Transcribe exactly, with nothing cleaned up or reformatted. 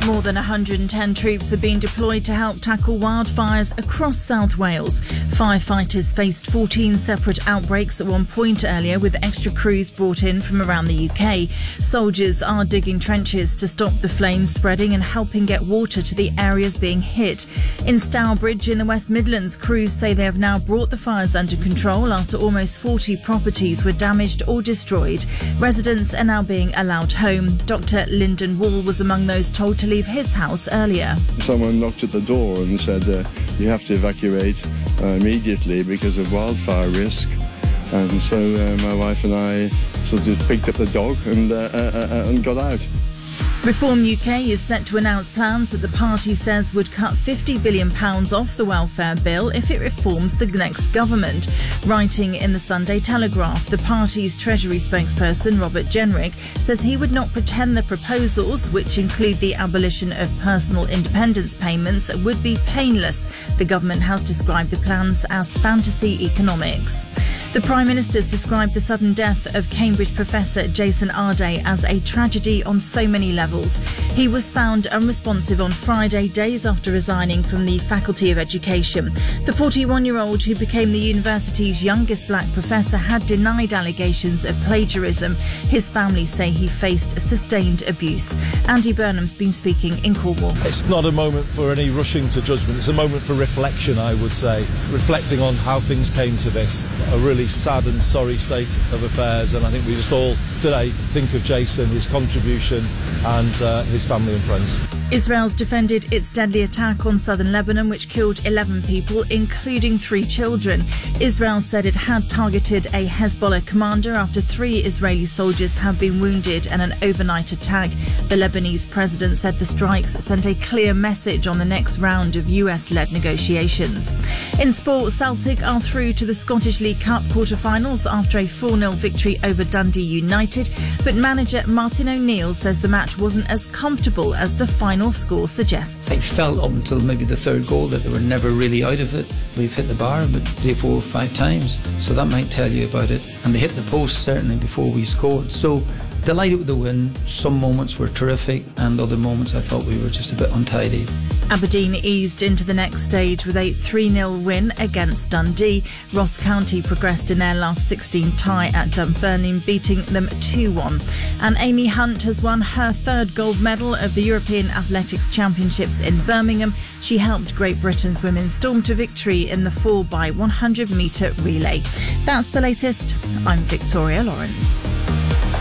More than one hundred ten troops have been deployed to help tackle wildfires across South Wales. Firefighters faced fourteen separate outbreaks at one point earlier, with extra crews brought in from around the U K. Soldiers are digging trenches to stop the flames spreading and helping get water to the areas being hit. In Stourbridge in the West Midlands, crews say they have now brought the fires under control after almost forty properties were damaged or destroyed. Residents are now being allowed home. Doctor Lyndon Wall was among those told to leave his house earlier. Someone knocked at the door and said uh, you have to evacuate uh, immediately because of wildfire risk. And so uh, my wife and I sort of picked up the dog and, uh, uh, uh, and got out. Reform U K is set to announce plans that the party says would cut fifty billion pounds off the welfare bill if it reforms the next government. Writing in the Sunday Telegraph, the party's Treasury spokesperson Robert Jenrick says he would not pretend the proposals, which include the abolition of personal independence payments, would be painless. The government has described the plans as fantasy economics. The Prime Minister has described the sudden death of Cambridge professor Jason Arday as a tragedy on so many levels. He was found unresponsive on Friday, days after resigning from the Faculty of Education. The forty-one-year-old, who became the university's youngest black professor, had denied allegations of plagiarism. His family say he faced sustained abuse. Andy Burnham's been speaking in Cornwall. It's not a moment for any rushing to judgment. It's a moment for reflection, I would say, reflecting on how things came to this. A really sad and sorry state of affairs, and I think we just all today think of Jason, his contribution and uh, his family and friends. Israel's defended its deadly attack on southern Lebanon, which killed eleven people, including three children. Israel said it had targeted a Hezbollah commander after three Israeli soldiers have been wounded in an overnight attack. The Lebanese president said the strikes sent a clear message on the next round of U S-led negotiations. In sport, Celtic are through to the Scottish League Cup quarter-finals after a four nil victory over Dundee United, but manager Martin O'Neill says the match wasn't as comfortable as the final score suggests. I felt up until maybe the third goal that they were never really out of it. We've hit the bar about three, four, five times, so that might tell you about it. And they hit the post certainly before we scored. So delighted with the win. Some moments were terrific, and other moments I thought we were just a bit untidy. Aberdeen eased into the next stage with a three nil win against Dundee. Ross County progressed in their last sixteen tie at Dunfermline, beating them two one. And Amy Hunt has won her third gold medal of the European Athletics Championships in Birmingham. She helped Great Britain's women storm to victory in the four by one hundred metre relay. That's the latest. I'm Victoria Lawrence.